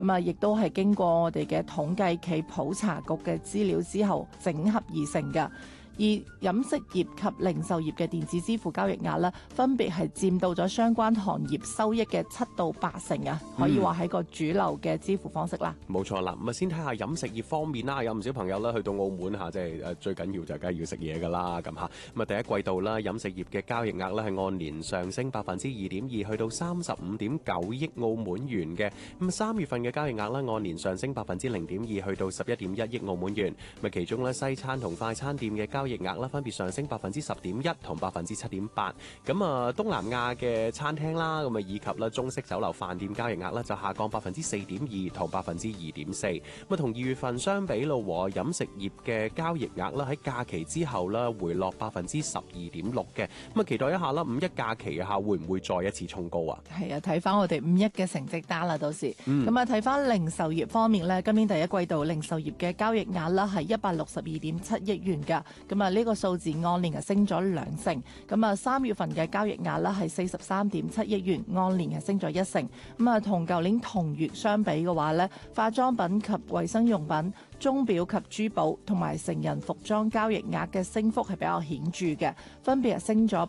咁啊，亦都係經過我哋嘅統計暨普查局嘅資料之後整合而成嘅。而飲食業及零售業嘅電子支付交易額咧，分別係佔到咗相關行業收益嘅7到8成啊，可以話係個主流嘅支付方式啦。 冇錯啦，咁啊先睇下飲食業方面啦，有唔少朋友咧去到澳門嚇，即係最緊要就梗係要食嘢㗎啦，咁嚇。咁啊第一季度啦，飲食業嘅交易額咧係按年上升2.2%，去到35.9億澳門元嘅。咁3月份嘅交易額咧按年上升0.2%，去到11.1億澳門元。咁啊其中咧西餐同快餐店嘅交易額啦，分別上升10.1%同7.8%。咁啊，東南亞嘅餐廳啦，咁啊以及啦中式酒樓飯店交易額咧就下降4.2%同2.4%。咁啊，同2月份相比咯，飲食業嘅交易額啦喺假期之後啦回落12.6%嘅。咁啊，期待一下啦，五一假期下會唔會再一次衝高啊？係啊，睇翻我哋五一嘅成績單啦，到時。咁啊，睇翻零售業方面咧，今年第一季度零售業嘅交易額啦係162.7億元㗎。咁啊，呢個數字按年係升咗2成。咁啊，3月份嘅交易額啦係43.7億元，按年係升咗1成。咁啊，同舊年同月相比嘅話咧，化妝品及衛生用品、鐘錶及珠寶同埋成人服裝交易額嘅升幅係比較顯著嘅，分別係升咗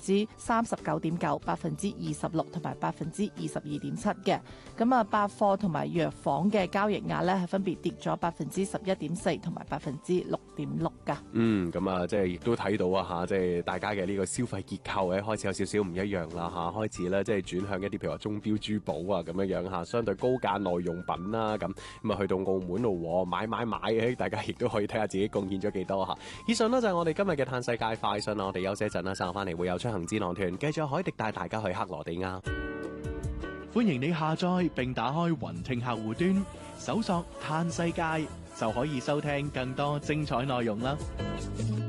39.9%、26%同埋22.7%嘅。咁啊，百貨同埋藥房嘅交易額咧係分別跌咗11.4%同埋6.6%㗎。 咁啊，即係亦都睇到啊嚇，即係大家嘅呢個消費結構咧開始有少少唔一樣啦嚇，開始咧即係轉向一啲譬如話鐘錶珠寶啊咁樣嚇，相對高價耐用品啦咁啊去到澳門度買大家亦都可以睇下自己貢獻咗幾多嚇。以上呢就係我哋今日嘅嘆世界快訊啦，我哋休息一陣啦，稍後翻嚟會有出行智囊團，繼續海迪帶大家去克羅地亞。 歡迎你下載並打開雲聽客戶端，搜索嘆世界就可以收聽更多精彩內容啦。